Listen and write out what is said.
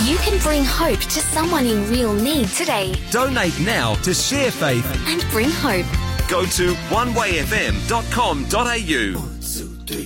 You can bring hope to someone in real need today. Donate now to Share Faith and bring hope. Go to onewayfm.com.au.